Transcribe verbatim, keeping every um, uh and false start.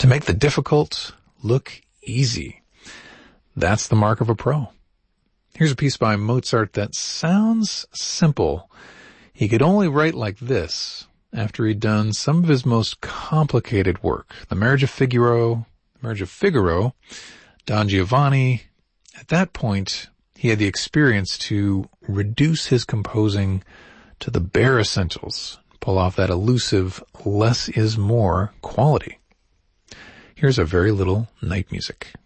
to make the difficult look easy. That's the mark of a pro. Here's a piece by Mozart that sounds simple. He could only write like this after he'd done some of his most complicated work. The Marriage of Figaro, the Marriage of Figaro, Don Giovanni. At that point, he had the experience to reduce his composing to the bare essentials, pull off that elusive less is more quality. Here's a very little night music.